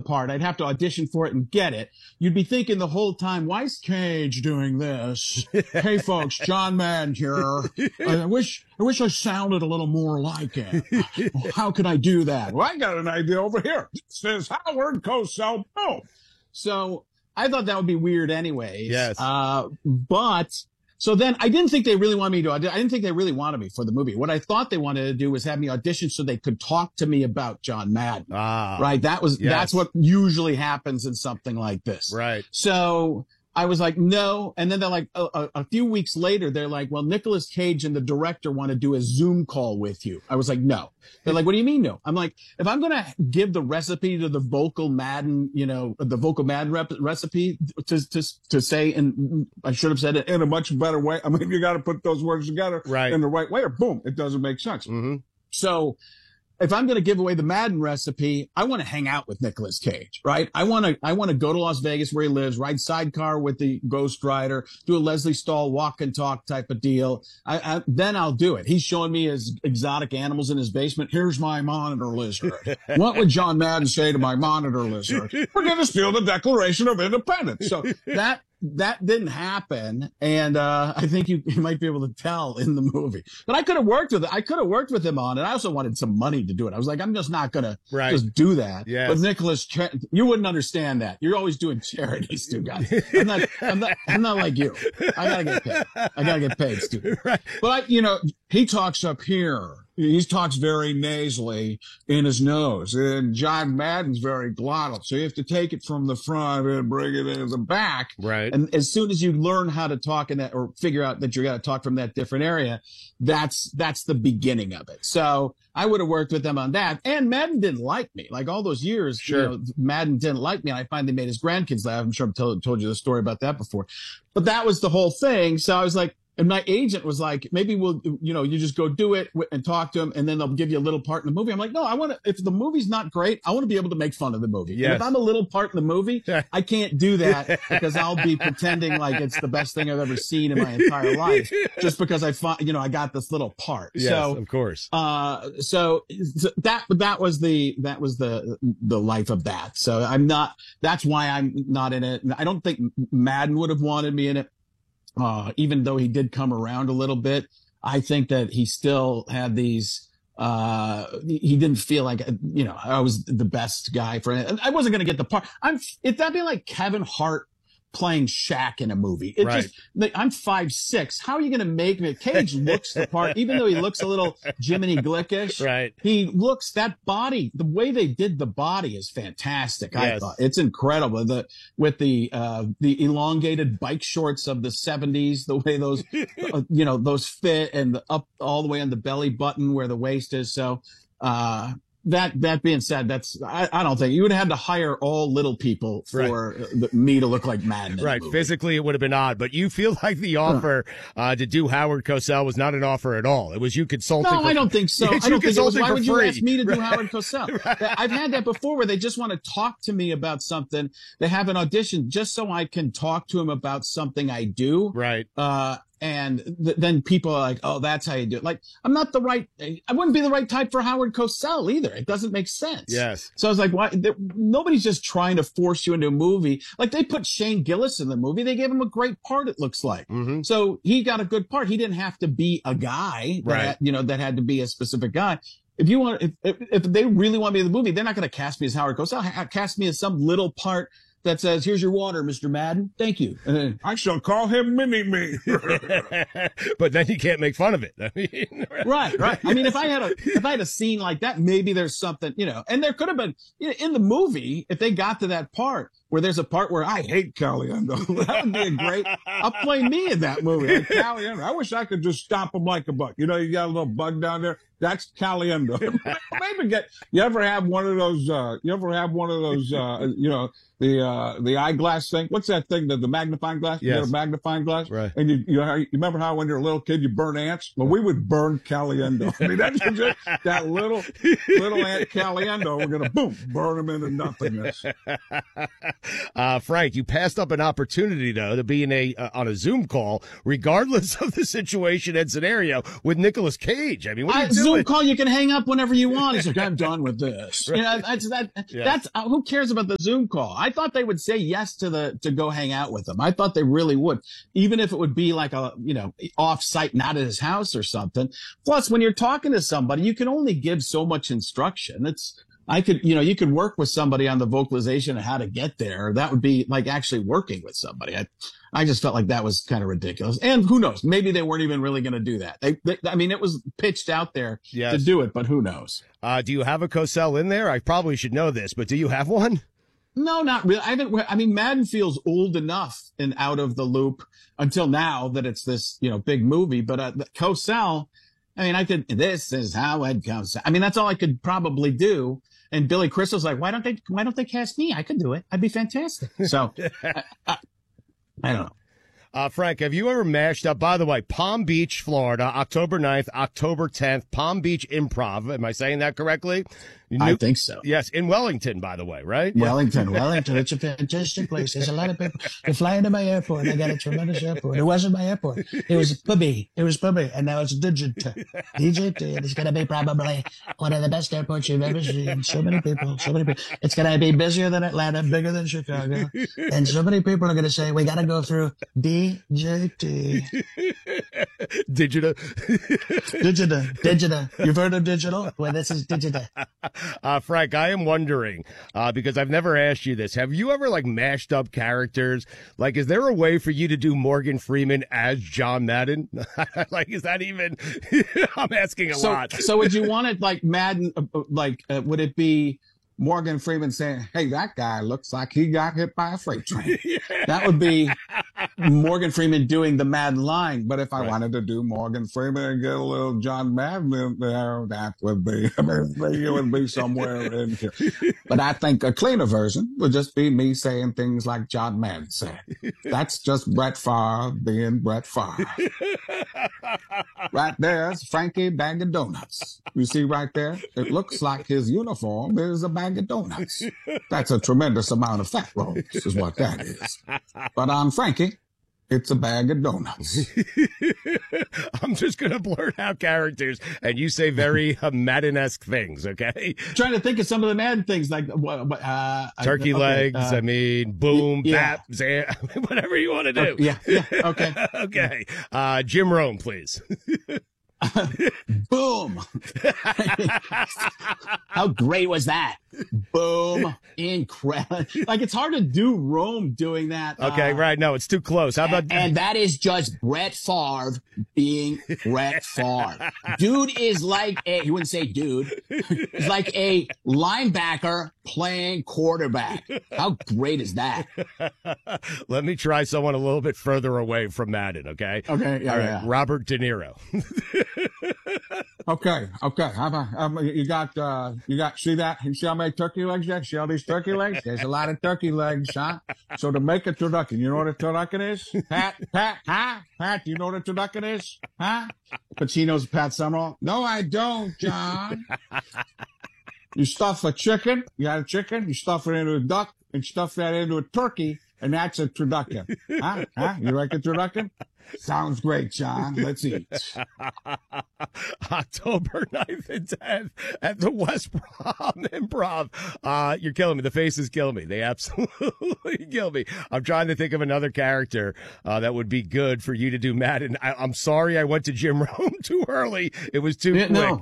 part. I'd have to audition for it and get it. You'd be thinking the whole time, why is Cage doing this? Hey folks, John Madden here. I wish I sounded a little more like it. How could I do that? Well, I got an idea over here. It says Howard Cosell. Boom. So I thought that would be weird anyways. Yes. So then I didn't think they really wanted me to audition. I didn't think they really wanted me for the movie. What I thought they wanted to do was have me audition so they could talk to me about John Madden. Right. That's what usually happens in something like this. Right. So I was like, no. And then they're like, a few weeks later, they're like, well, Nicolas Cage and the director want to do a Zoom call with you. I was like, no. They're like, what do you mean no? I'm like, if I'm going to give the recipe to the Vocal Madden, the Vocal Madden recipe to say, and I should have said it in a much better way. I mean, you got to put those words together in the right way or boom, it doesn't make sense. Mm-hmm. So if I'm going to give away the Madden recipe, I want to hang out with Nicolas Cage, right? I want to go to Las Vegas where he lives, ride sidecar with the Ghost Rider, do a Leslie Stahl walk and talk type of deal. Then I'll do it. He's showing me his exotic animals in his basement. Here's my monitor lizard. What would John Madden say to my monitor lizard? We're going to steal the Declaration of Independence. So that didn't happen, and I think you might be able to tell in the movie. But I could have worked with him on it. I also wanted some money to do it. I was like, I'm just not gonna just do that. Yes. But Nicholas, you wouldn't understand that. You're always doing charities, Stu, guys. I'm not like you. I gotta get paid, Stu. Right. But he talks up here. He talks very nasally in his nose, and John Madden's very glottal. So you have to take it from the front and bring it in the back. Right. And as soon as you learn how to talk in that, or figure out that you got to talk from that different area, that's the beginning of it. So I would have worked with them on that. And Madden didn't like me. Like all those years, Madden didn't like me. And I finally made his grandkids laugh. I'm sure I've told you the story about that before. But that was the whole thing. So I was like, and my agent was like, maybe we'll, you just go do it and talk to him, and then they'll give you a little part in the movie. I'm like, no, if the movie's not great, I want to be able to make fun of the movie. Yes. And if I'm a little part in the movie, I can't do that because I'll be pretending like it's the best thing I've ever seen in my entire life just because I got this little part. Yes, so, of course. So that was the life of that. So that's why I'm not in it. I don't think Madden would have wanted me in it. Even though he did come around a little bit, I think that he still had these, he didn't feel like, I was the best guy for it. I wasn't going to get the part. That'd be like Kevin Hart playing Shaq in a movie. I'm 5'6". How are you going to make me? Cage looks the part, even though he looks a little Jiminy Glick-ish. Right. He looks, that body, the way they did the body is fantastic. Yes. I thought it's incredible. With the elongated bike shorts of the 70s, the way those, those fit, and up all the way on the belly button where the waist is. So, that being said, I don't think you would have had to hire all little people for me to look like Madden. Right. Physically, it would have been odd, but you feel like the offer to do Howard Cosell was not an offer at all. It was you consulting. No, I don't think so. I don't think it was. Why would you ask me to do Right. Howard Cosell? Right. I've had that before where they just want to talk to me about something. They have an audition just so I can talk to him about something I do. Right. And then people are like, oh, that's how you do it. Like, I wouldn't be the right type for Howard Cosell either. It doesn't make sense. Yes. So I was like, why? Nobody's just trying to force you into a movie. Like, they put Shane Gillis in the movie. They gave him a great part, it looks like. Mm-hmm. So he got a good part. He didn't have to be a guy that had to be a specific guy. If they really want me in the movie, they're not going to cast me as Howard Cosell. Cast me as some little part that says, here's your water, Mr. Madden. Thank you. I shall call him Mini-Me. But then you can't make fun of it. Right. I mean, if I had a scene like that, maybe there's something, and there could have been, in the movie, if they got to that part where there's a part where I hate Caliendo, that would be a great, I'll play me in that movie. Like Caliendo. I wish I could just stop him like a buck. You got a little bug down there. That's Caliendo. Maybe you ever have one of those, the eyeglass thing? What's that thing? The magnifying glass? Yes. You get a magnifying glass? Right. And you remember how when you're a little kid, you burn ants? Well, we would burn Caliendo. I mean, that's just that little ant Caliendo. We're going to burn them into nothingness. Frank, you passed up an opportunity, though, to be on a Zoom call, regardless of the situation and scenario, with Nicolas Cage. I mean, what are you doing? Zoom call, you can hang up whenever you want. He's like, I'm done with this. Right. You know, that's who cares about the Zoom call? I thought they would say yes to go hang out with him. I thought they really would, even if it would be like off site, not at his house or something. Plus, when you're talking to somebody, you can only give so much instruction. You could work with somebody on the vocalization and how to get there. That would be like actually working with somebody. I just felt like that was kind of ridiculous. And who knows? Maybe they weren't even really going to do that. I mean, it was pitched out there to do it, but who knows? Do you have a Cosell in there? I probably should know this, but do you have one? No, not really. I mean, Madden feels old enough and out of the loop until now that it's this, big movie. But Cosell, I mean, this is how it goes. I mean, that's all I could probably do. And Billy Crystal's like, why don't they cast me? I could do it. I'd be fantastic. So I don't know. Frank, have you ever mashed up, by the way, Palm Beach, Florida, October 9th, October 10th, Palm Beach Improv. Am I saying that correctly? I think so. Yes, in Wellington, by the way, right? Wellington. It's a fantastic place. There's a lot of people. They fly into my airport. I got a tremendous airport. It wasn't my airport. It was Pubby. And now it's Digit. And it's going to be probably one of the best airports you've ever seen. So many people. It's going to be busier than Atlanta, bigger than Chicago. And so many people are going to say, we got to go through DJT. Digita. You've heard of digital? Well, this is Digita. Frank, I am wondering, because I've never asked you this, have you ever mashed up characters? Like, is there a way for you to do Morgan Freeman as John Madden? Is that even, I'm asking a lot. So would you want it like Madden, would it be Morgan Freeman saying, hey, that guy looks like he got hit by a freight train? Yeah. That would be Morgan Freeman doing the Madden line. But if I wanted to do Morgan Freeman and get a little John Madden in there, that would be, it would be somewhere in here. But I think a cleaner version would just be me saying things like John Madden said. That's just Brett Favre being Brett Favre. Right there's Frankie Bag of Donuts. You see right there? It looks like his uniform is a bag of donuts. That's a tremendous amount of fat rolls is what that is. But on Frankie, it's a bag of donuts. I'm just going to blurt out characters, and you say very Madden-esque things, okay? Trying to think of some of the Madden things, like turkey legs, boom, bap, whatever you want to do. Yeah, okay. Okay. Jim Rome, please. Boom. How great was that? Boom. Incredible. Like, it's hard to do Rome doing that. Okay, right. No, it's too close. How about... And that is just Brett Favre being Brett Favre. Dude is like you wouldn't say dude. He's like a linebacker playing quarterback. How great is that? Let me try someone a little bit further away from Madden, okay? Okay, yeah, all right. Yeah. Robert De Niro. Okay. How about you got see that? You see how many turkey legs there? See all these turkey legs? There's a lot of turkey legs, huh? So to make a turducken, you know what a turducken is? Pat, huh? Pat, do you know what a turducken is? Huh? Pacino's Pat Summerall. No, I don't, John. You stuff a chicken, you got a chicken, you stuff it into a duck, and stuff that into a turkey, and that's a turducken. Huh? You like a turducken? Sounds great, John. Let's eat. October 9th and 10th at the West Brom Improv. You're killing me. The faces kill me. They absolutely kill me. I'm trying to think of another character that would be good for you to do Madden. I'm sorry I went to Jim Rome too early. It was too quick. No.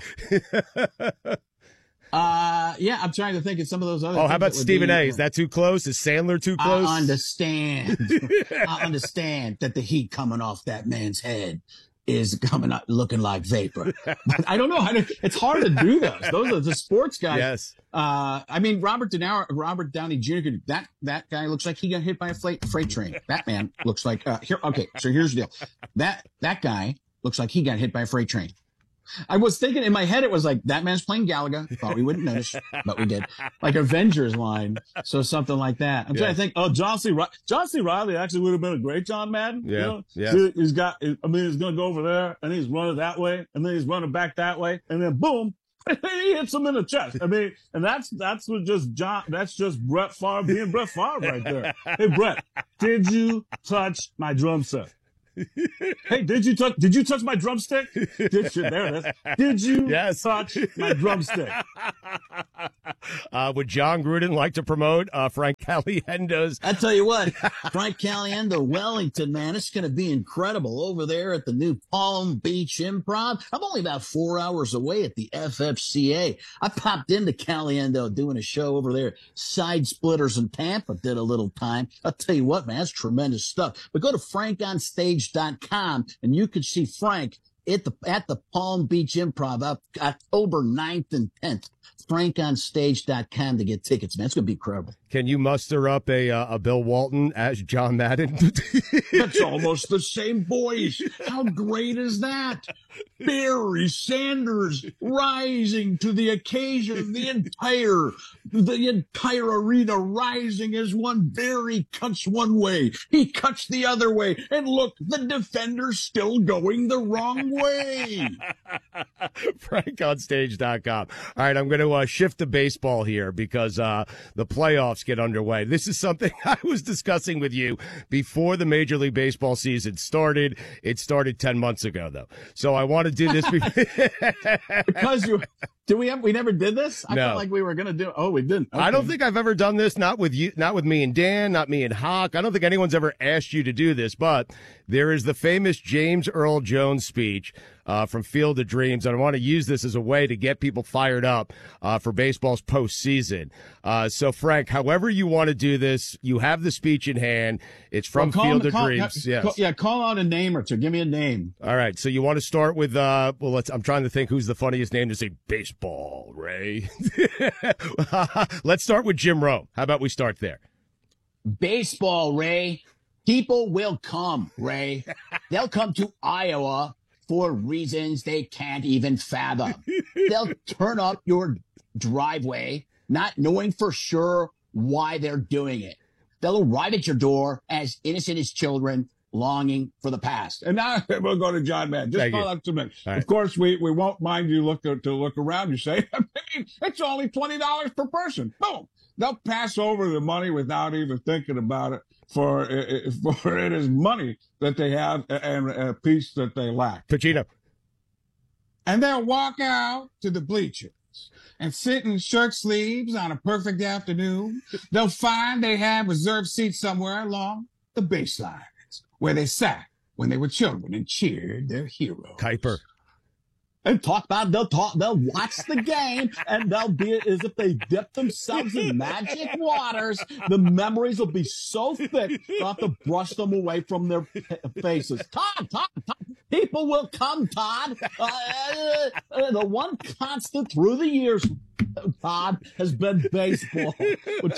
I'm trying to think of some of those other. Oh, how about Stephen A? Is that too close? Is Sandler too close? I understand. I understand that the heat coming off that man's head is coming out looking like vapor. But I don't know it's hard to do those. Those are the sports guys. Yes. I mean, Robert Downey Jr. That guy looks like he got hit by a freight train. That man looks like here. Okay, so here's the deal. That guy looks like he got hit by a freight train. I was thinking in my head, it was like, that man's playing Galaga. Thought we wouldn't notice, but we did. Like Avengers line. So something like that. I'm trying to think, John C. Reilly actually would have been a great John Madden. Yeah. You know? Yeah. So he's going to go over there and he's running that way and then he's running back that way and then boom, He hits him in the chest. I mean, and that's what just John. That's just Brett Favre being Brett Favre right there. Hey, Brett, did you touch my drumstick? Hey, did you touch my drumstick? There it is. Did you touch my drumstick? Would John Gruden like to promote Frank Caliendo's? I tell you what, Frank Caliendo, Wellington, man, it's going to be incredible over there at the new Palm Beach Improv. I'm only about 4 hours away at the FFCA. I popped into Caliendo doing a show over there. Side Splitters in Tampa did a little time. I'll tell you what, man, that's tremendous stuff. But go to frankonstage.com and you can see Frank at the Palm Beach Improv October 9th and 10th. frankonstage.com to get tickets, man. It's going to be incredible. Can you muster up a Bill Walton as John Madden? That's almost the same voice. How great is that? Barry Sanders rising to the occasion. The entire arena rising as one. Barry cuts one way. He cuts the other way. And look, the defender's still going the wrong way. frankonstage.com. All right, I'm going to shift to baseball here because the playoffs get underway. This is something I was discussing with you before the Major League Baseball season started. It started 10 months ago, though. So I want to do this because we never did this? I felt like we were going to do it. Oh, we didn't. Okay. I don't think I've ever done this, not with you, not with me and Dan, not me and Hawk. I don't think anyone's ever asked you to do this, but there is the famous James Earl Jones speech from Field of Dreams, and I want to use this as a way to get people fired up for baseball's postseason. So, Frank, however you want to do this, you have the speech in hand. It's from Field of Dreams. Call out a name or two. Give me a name. All right. So you want to start with I'm trying to think who's the funniest name to say baseball, Ray. Let's start with Jim Rome. How about we start there? Baseball, Ray. People will come, Ray. They'll come to Iowa for reasons they can't even fathom. They'll turn up your driveway, not knowing for sure why they're doing it. They'll arrive at your door as innocent as children, longing for the past. And now we'll go to John Madden. Just call out to me. Right. Of course, we won't mind you to look around. You say, I mean, it's only $20 per person. Boom. They'll pass over the money without even thinking about it. For it is money that they have and a piece that they lack. Pacino. And they'll walk out to the bleachers and sit in shirt sleeves on a perfect afternoon. They'll find they have reserved seats somewhere along the baselines where they sat when they were children and cheered their heroes. Kuiper. And they'll watch the game, and they'll be as if they dip themselves in magic waters. The memories will be so thick, they'll have to brush them away from their faces. Todd, people will come, Todd. The one constant through the years, Todd, has been baseball. Which,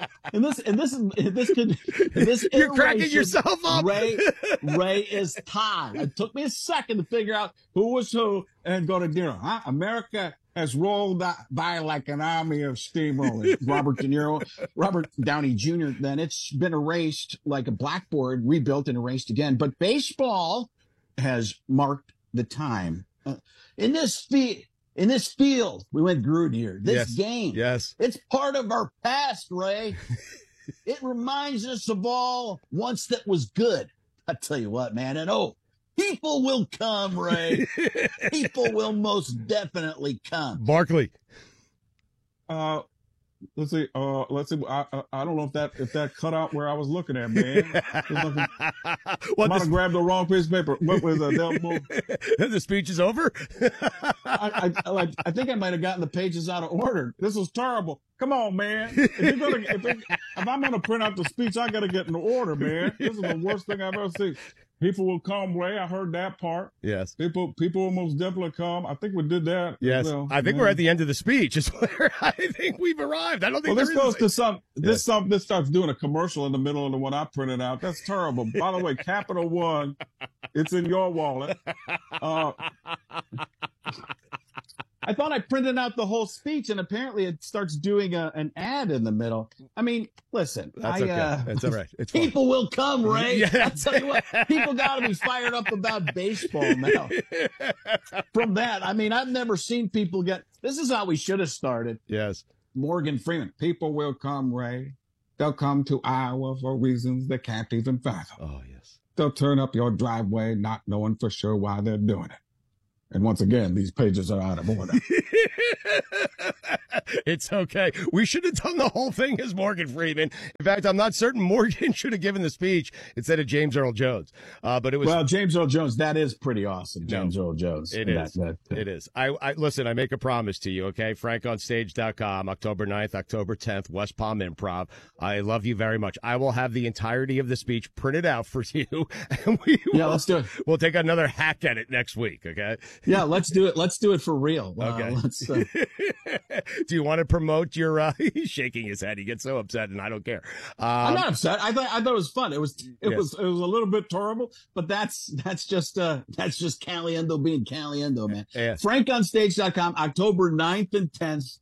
you're cracking yourself up. Ray is Todd. It took me a second to figure out who was who and go to dinner. America has rolled by like an army of steamrollers. Robert De Niro, Robert Downey Jr. Then it's been erased like a blackboard, rebuilt and erased again. But baseball has marked the time in this field. We went Gruden here. This game. Yes. It's part of our past, Ray. It reminds us of all once that was good. I tell you what, man. And people will come, Ray. People will most definitely come. Barkley. Let's see. I don't know if that cut out where I was looking at, man. I might have grabbed the wrong piece of paper. What was the speech is over? I think I might have gotten the pages out of order. This was terrible. Come on, man. If I'm gonna print out the speech, I gotta get in order, man. This is the worst thing I've ever seen. People will come, Ray. I heard that part. Yes. People will most definitely come. I think we did that. Yes. Well, I think we're at the end of the speech. Is where I think we've arrived. I don't think this goes to some. This starts doing a commercial in the middle of the one I printed out. That's terrible. By the way, Capital One, it's in your wallet. I thought I printed out the whole speech, and apparently it starts doing an ad in the middle. I mean, listen. That's okay. It's all right. It's people fine. will come, Ray. I'll tell you what, people got to be fired up about baseball now. From that, I mean, I've never seen people get This is how we should have started. Yes. Morgan Freeman. People will come, Ray. They'll come to Iowa for reasons they can't even fathom. Oh, yes. They'll turn up your driveway not knowing for sure why they're doing it. And once again, these pages are out of order. It's okay. We should have done the whole thing as Morgan Freeman. In fact, I'm not certain Morgan should have given the speech instead of James Earl Jones. But it was. Well, James Earl Jones, that is pretty awesome. James Earl Jones. It is. It is. I listen, I make a promise to you, okay? FrankOnStage.com, October 9th, October 10th, West Palm Improv. I love you very much. I will have the entirety of the speech printed out for you. And let's do it. We'll take another hack at it next week, okay? Yeah, let's do it. Let's do it for real. Okay. Do you want to promote your? He's shaking his head. He gets so upset, and I don't care. I'm not upset. I thought it was fun. It was a little bit terrible, but that's just Caliendo being Caliendo, man. Yes. FrankOnStage.com, October 9th and 10th.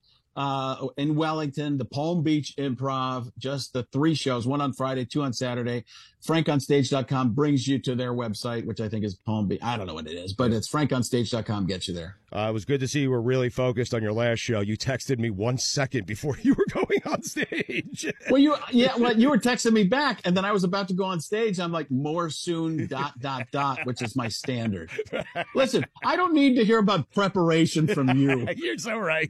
In Wellington, the Palm Beach Improv, just the 3 shows, 1 on Friday, 2 on Saturday. FrankOnStage.com brings you to their website, which I think is Palm Beach. I don't know what it is, but it's FrankOnStage.com gets you there. It was good to see you were really focused on your last show. You texted me 1 second before you were going on stage. Well, you were texting me back, and then I was about to go on stage. I'm like, more soon, ... which is my standard. Listen, I don't need to hear about preparation from you. You're so right.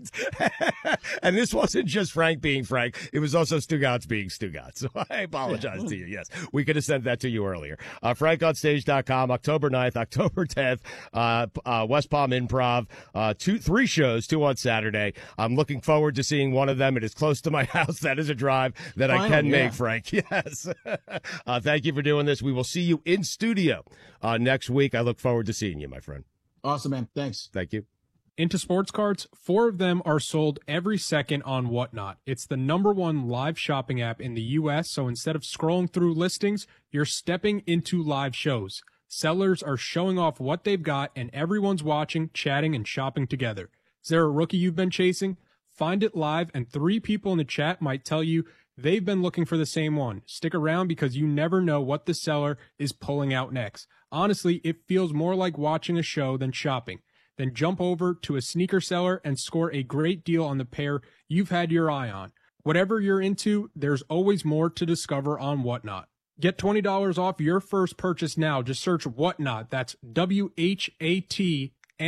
And this wasn't just Frank being Frank. It was also Stugatz being Stugatz. So I apologize to you. Yes, we could have sent that to you earlier. FrankOnStage.com, October 9th, October 10th, West Palm Improv, 3 shows, 2 on Saturday. I'm looking forward to seeing one of them. It is close to my house. That is a drive that I can make, Frank. Yes. Thank you for doing this. We will see you in studio next week. I look forward to seeing you, my friend. Awesome, man. Thanks. Thank you. Into sports cards, 4 of them are sold every second on Whatnot. It's the #1 live shopping app in the U.S., so instead of scrolling through listings, you're stepping into live shows. Sellers are showing off what they've got, and everyone's watching, chatting, and shopping together. Is there a rookie you've been chasing? Find it live, and 3 people in the chat might tell you they've been looking for the same one. Stick around because you never know what the seller is pulling out next. Honestly, it feels more like watching a show than shopping. Then jump over to a sneaker seller and score a great deal on the pair you've had your eye on. Whatever you're into, there's always more to discover on Whatnot. Get $20 off your first purchase now. Just search Whatnot. That's WHATNOT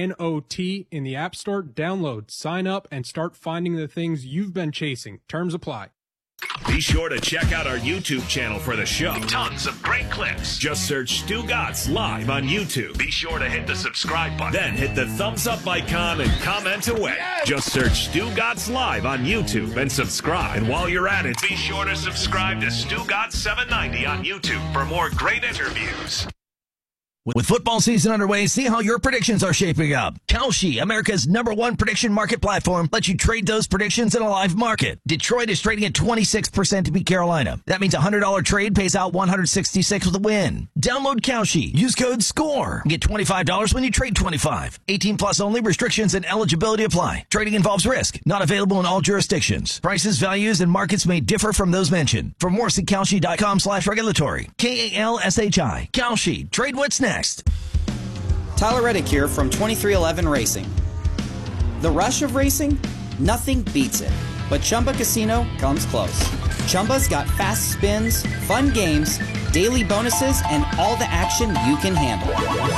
in the App Store. Download, sign up, and start finding the things you've been chasing. Terms apply. Be sure to check out our YouTube channel for the show. Tons of great clips. Just search Stugatz Live on YouTube. Be sure to hit the subscribe button. Then hit the thumbs up icon and comment away. Yes! Just search Stugatz Live on YouTube and subscribe. And while you're at it, be sure to subscribe to Stugatz 790 on YouTube for more great interviews. With football season underway, see how your predictions are shaping up. Kalshi, America's #1 prediction market platform, lets you trade those predictions in a live market. Detroit is trading at 26% to beat Carolina. That means a $100 trade pays out $166 with a win. Download Kalshi. Use code SCORE. Get $25 when you trade $25. 18 plus only. Restrictions and eligibility apply. Trading involves risk. Not available in all jurisdictions. Prices, values, and markets may differ from those mentioned. For more, see Kalshi.com/regulatory. KALSHI. Kalshi. Trade what's next. Tyler Reddick here from 2311 Racing. The rush of racing? Nothing beats it. But Chumba Casino comes close. Chumba's got fast spins, fun games, daily bonuses, and all the action you can handle.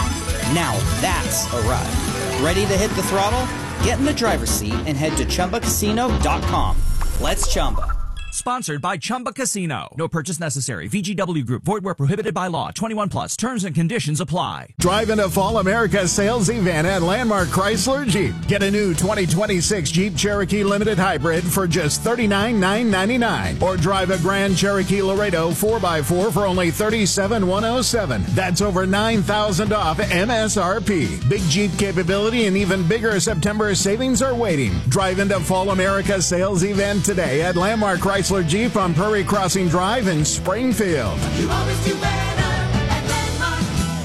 Now that's a ride. Ready to hit the throttle? Get in the driver's seat and head to ChumbaCasino.com. Let's Chumba. Sponsored by Chumba Casino. No purchase necessary. VGW Group. Void where prohibited by law. 21 plus. Terms and conditions apply. Drive into Fall America sales event at Landmark Chrysler Jeep. Get a new 2026 Jeep Cherokee Limited Hybrid for just $39,999. Or drive a Grand Cherokee Laredo 4x4 for only $37,107. That's over $9,000 off MSRP. Big Jeep capability and even bigger September savings are waiting. Drive into Fall America sales event today at Landmark Chrysler Jeep on Prairie Crossing Drive in Springfield. You always do better at Landmark.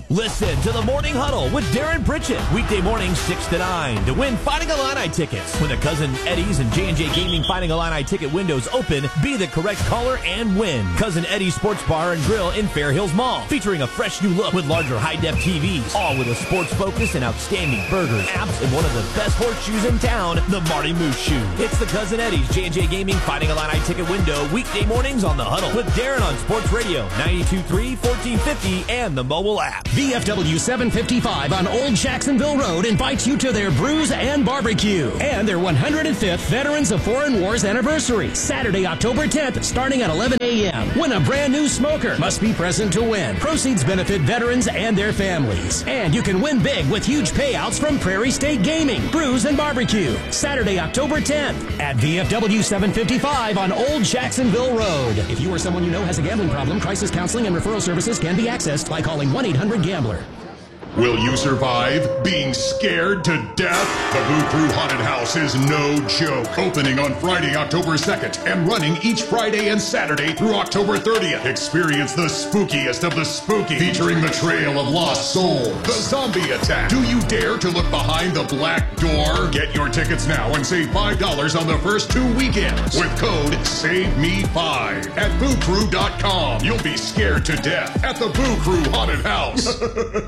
Listen to the Morning Huddle with Darren Pritchett. Weekday mornings 6 to 9 to win Fighting Illini tickets. When the Cousin Eddie's and J&J Gaming Fighting Illini ticket windows open, be the correct caller and win. Cousin Eddie's Sports Bar and Grill in Fair Hills Mall, featuring a fresh new look with larger high-def TVs, all with a sports focus and outstanding burgers, apps, and one of the best horseshoes in town, the Marty Moose Shoe. It's the Cousin Eddie's J&J Gaming Fighting Illini ticket window, weekday mornings on the Huddle with Darren on Sports Radio 92.3, 1450, and the mobile app. VFW 755 on Old Jacksonville Road invites you to their Brews and Barbecue and their 105th Veterans of Foreign Wars anniversary, Saturday, October 10th, starting at 11 a.m. Win a brand new smoker. Must be present to win. Proceeds benefit veterans and their families. And you can win big with huge payouts from Prairie State Gaming. Brews and Barbecue, Saturday, October 10th at VFW 755 on Old Jacksonville Road. If you or someone you know has a gambling problem, crisis counseling and referral services can be accessed by calling 1-800-GAMBLER. Will you survive being scared to death? The Boo Crew Haunted House is no joke. Opening on Friday, October 2nd and running each Friday and Saturday through October 30th. Experience the spookiest of the spooky, featuring the Trail of Lost Souls, the Zombie Attack. Do you dare to look behind the black door? Get your tickets now and save $5 on the first 2 weekends with code SAVEME5 at BooCrew.com. You'll be scared to death at the Boo Crew Haunted House.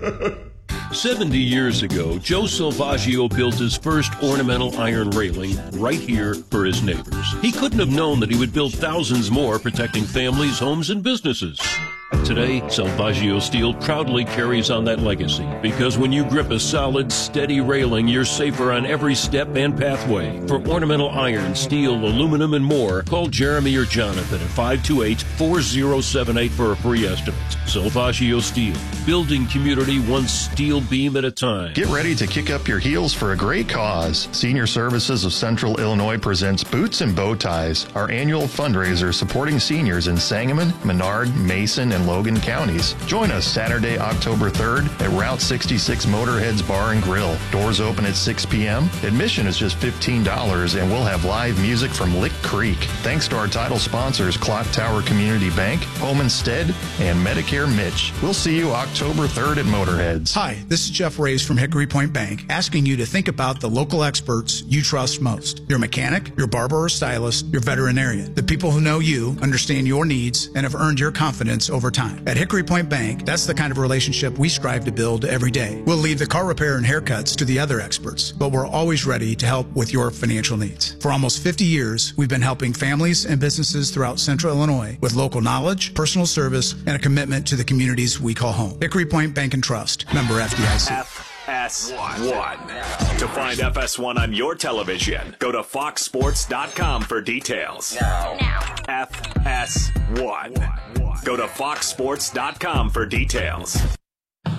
70 years ago, Joe Salvaggio built his first ornamental iron railing right here for his neighbors. He couldn't have known that he would build thousands more, protecting families, homes, and businesses. Today, Salvaggio Steel proudly carries on that legacy, because when you grip a solid, steady railing, you're safer on every step and pathway. For ornamental iron, steel, aluminum, and more, call Jeremy or Jonathan at 528-4078 for a free estimate. Salvaggio Steel, building community one steel beam at a time. Get ready to kick up your heels for a great cause. Senior Services of Central Illinois presents Boots and Bow Ties, our annual fundraiser supporting seniors in Sangamon, Menard, Mason, and Logan counties. Join us Saturday, October 3rd at Route 66 Motorheads Bar and Grill. Doors open at 6 p.m. Admission is just $15, and we'll have live music from Lick Creek. Thanks to our title sponsors, Clock Tower Community Bank, Home Instead, and Medicare Mitch. We'll see you October 3rd at Motorheads. Hi, this is Jeff Reyes from Hickory Point Bank, asking you to think about the local experts you trust most. Your mechanic, your barber or stylist, your veterinarian. The people who know you, understand your needs, and have earned your confidence over time. At Hickory Point Bank, that's the kind of relationship we strive to build every day. We'll leave the car repair and haircuts to the other experts, but we're always ready to help with your financial needs. For almost 50 years, we've been helping families and businesses throughout Central Illinois with local knowledge, personal service, and a commitment to the communities we call home. Hickory Point Bank and Trust, member FDIC. FS1. To find FS1 on your television, go to foxsports.com for details. Now. FS1. Go to foxsports.com for details.